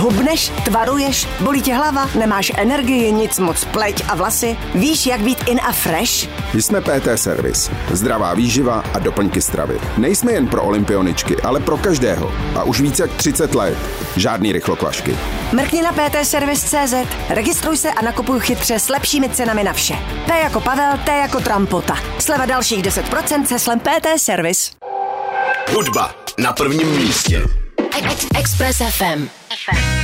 Hubneš, tvaruješ, bolí tě hlava, nemáš energii, nic moc, pleť a vlasy? Víš, jak být in a fresh? Jsme PT Service. Zdravá výživa a doplňky stravy. Nejsme jen pro olympioničky, ale pro každého. A už víc jak 30 let. Žádný rychlokvašky. Mrkni na ptservice.cz, registruj se a nakupuj chytře s lepšími cenami na vše. P jako Pavel, T jako Trampota. Sleva dalších 10% se slem PT Service. Hudba na prvním místě. Express FM.